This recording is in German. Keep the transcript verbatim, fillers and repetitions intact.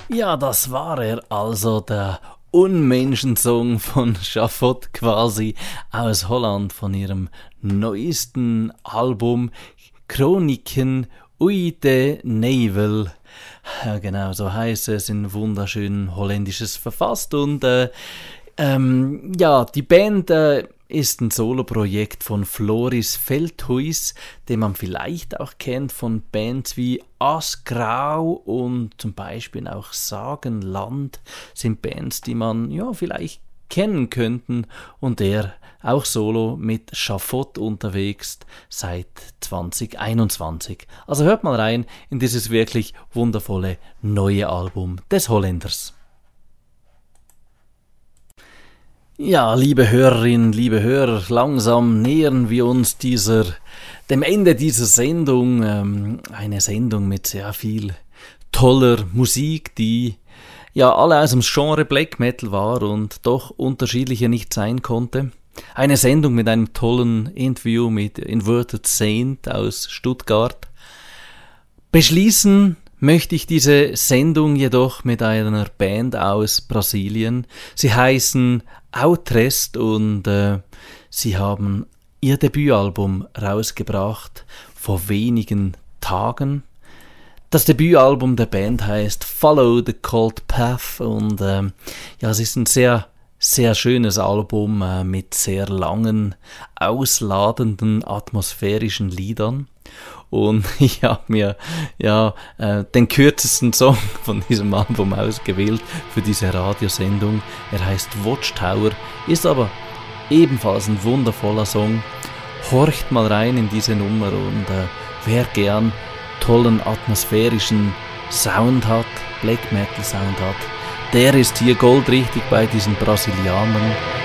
Ja, das war er, also der Unmenschensong von Schafott quasi aus Holland von ihrem neuesten Album Chroniken uit de Nevel. Ja, genau, so heißt es, in wunderschön Holländisches verfasst und äh, ähm, ja, die Band äh, ist ein Soloprojekt von Floris Veldhuis, den man vielleicht auch kennt von Bands wie Asgrau und zum Beispiel auch Sagenland, sind Bands, die man ja vielleicht kennen könnten, und er auch solo mit Schafott unterwegs seit zwanzig einundzwanzig. Also hört mal rein in dieses wirklich wundervolle neue Album des Holländers. Ja, liebe Hörerinnen, liebe Hörer, langsam nähern wir uns dieser, dem Ende dieser Sendung. Ähm, eine Sendung mit sehr viel toller Musik, die ja alle aus dem Genre Black Metal war und doch unterschiedlicher nicht sein konnte. Eine Sendung mit einem tollen Interview mit Inverted Saint aus Stuttgart. Beschließen möchte ich diese Sendung jedoch mit einer Band aus Brasilien. Sie heißen Outrest und äh, sie haben ihr Debütalbum rausgebracht vor wenigen Tagen. Das Debütalbum der Band heißt Follow the Cold Path und äh, ja, es ist ein sehr, sehr schönes Album äh, mit sehr langen, ausladenden, atmosphärischen Liedern. Und ich habe mir ja äh, den kürzesten Song von diesem Album ausgewählt für diese Radiosendung. Er heißt Watchtower, ist aber ebenfalls ein wundervoller Song. Horcht mal rein in diese Nummer und äh, wer gern tollen atmosphärischen Sound hat, Black Metal Sound hat, der ist hier goldrichtig bei diesen Brasilianern.